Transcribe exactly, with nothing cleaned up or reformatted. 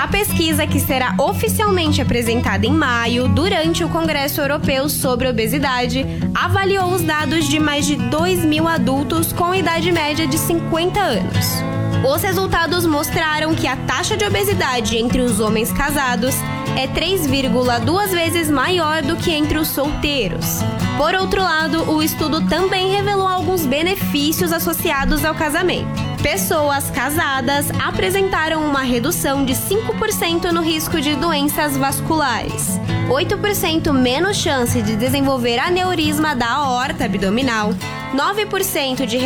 A pesquisa, que será oficialmente apresentada em maio, durante o Congresso Europeu sobre Obesidade, avaliou os dados de mais de dois mil adultos com idade média de cinquenta anos. Os resultados mostraram que a taxa de obesidade entre os homens casados é três vírgula duas vezes maior do que entre os solteiros. Por outro lado, o estudo também revelou alguns benefícios associados ao casamento. Pessoas casadas apresentaram uma redução de cinco por cento no risco de doenças vasculares, oito por cento menos chance de desenvolver aneurisma da aorta abdominal, nove por cento de